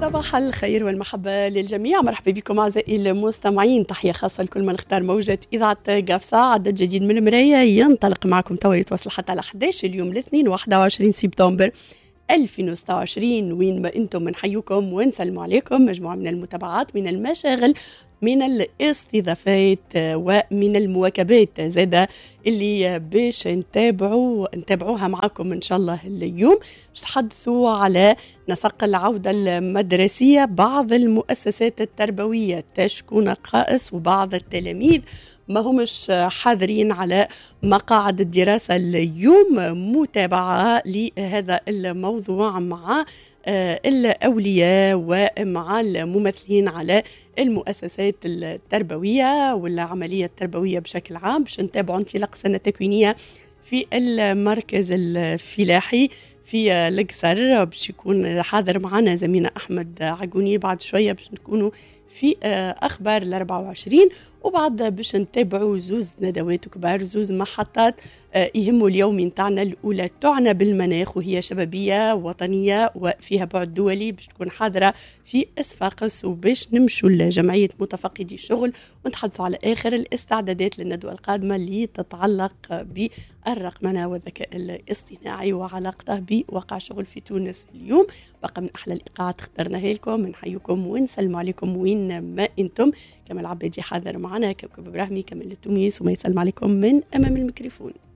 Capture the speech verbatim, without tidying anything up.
صباح الخير والمحبة للجميع. مرحبا بكم أعزائي المستمعين. تحية خاصة لكل من اختار موجة إذاعة قافصة. عدد جديد من المراية ينطلق معكم توا يتوصل حتى على أحد عشر اليوم الاثنين واحد وعشرين سبتمبر ألفين وستة وعشرين. وين ما أنتم بنحييكم ونسلم عليكم. مجموعة من المتابعات، من المشاغل، من الاستضافات ومن المواكبات زادة اللي باش نتابعوا نتابعوها معكم إن شاء الله. اليوم باش نتحدثوا على نسق العودة المدرسية. بعض المؤسسات التربوية تشكو نقائص، وبعض التلاميذ ما همش حاضرين على مقاعد الدراسة اليوم. متابعة لهذا الموضوع مع الأولياء ومع الممثلين على المؤسسات التربوية والعملية التربوية بشكل عام، باش نتابعوا انطلاق سنة تكوينية في المركز الفلاحي في القصر. باش يكون حاضر معنا زميلنا أحمد عقوني بعد شوية، باش نكونوا في أخبار الأربعة وعشرين، وبعد باش نتابعوا زوز ندوات كبار، زوز محطات يهموا اليوم نتاعنا. الأولى تعنى بالمناخ وهي شبابية وطنية وفيها بعد دولي، باش تكون حاضرة في إصفاقس، وباش نمشوا لجمعية متفقدي الشغل ونتحدثوا على آخر الاستعدادات للندوة القادمة اللي تتعلق بالرقمنة والذكاء الاصطناعي وعلاقته بواقع شغل في تونس اليوم. بقى من أحلى الإيقاعات اخترناها لكم. نحييكم ونسلم عليكم وين ما أنتم. كمال عبادي حاضر معنا، كوكب إبراهيمي، كمال التونس، وما يسلم عليكم من أمام الميكروفون.